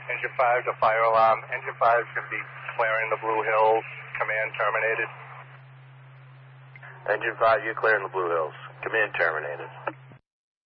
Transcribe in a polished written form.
Engine 5 to fire alarm. Engine 5 should be clearing the Blue Hills. Command terminated. Engine 5, you're clearing the Blue Hills. Command terminated.